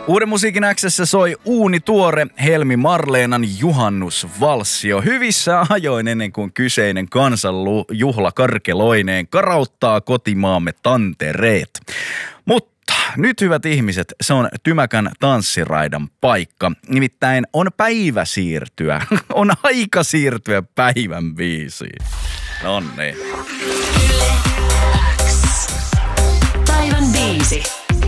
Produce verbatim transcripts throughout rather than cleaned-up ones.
Uuden musiikin X:ssä soi uuni tuore Helmi Marleenan juhannusvalssio. Hyvissä ajoin ennen kuin kyseinen kansanjuhla karkeloineen karauttaa kotimaamme tantereet. Mutta nyt, hyvät ihmiset, se on tymäkän tanssiraidan paikka. Nimittäin on päivä siirtyä. On aika siirtyä päivän biisiin. Nonni. Päivän biisi.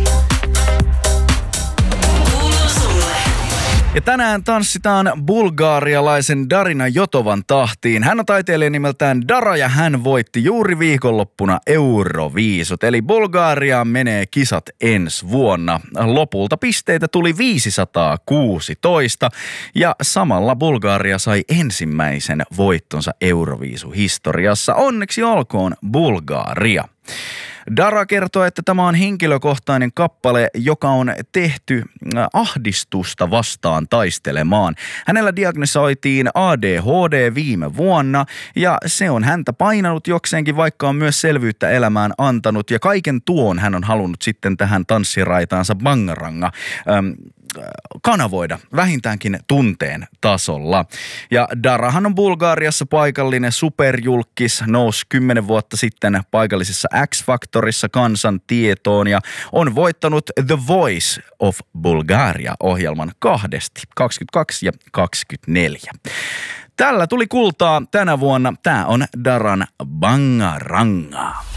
Ja tänään tanssitaan bulgaarialaisen Darina Jotovan tahtiin. Hän on taiteilija nimeltään Dara ja hän voitti juuri viikonloppuna Euroviisut. Eli Bulgariaan menee kisat ensi vuonna. Lopulta pisteitä tuli viisisataakuusitoista ja samalla Bulgaria sai ensimmäisen voittonsa Euroviisuhistoriassa. Onneksi olkoon Bulgaria. Dara kertoo, että tämä on henkilökohtainen kappale, joka on tehty ahdistusta vastaan taistelemaan. Hänellä diagnosoitiin A D H D viime vuonna ja se on häntä painanut jokseenkin, vaikka on myös selvyyttä elämään antanut. Ja kaiken tuon hän on halunnut sitten tähän tanssiraitaansa bangaranga äm, kanavoida vähintäänkin tunteen tasolla. Ja Darahan on Bulgariassa paikallinen superjulkis, nousi kymmenen vuotta sitten paikallisessa X-Factorissa kansan tietoon ja on voittanut The Voice of Bulgaria-ohjelman kahdesti, kaksikymmentäkaksi ja kaksikymmentäneljä. Tällä tuli kultaa tänä vuonna. Tää on Daran Bangaranga.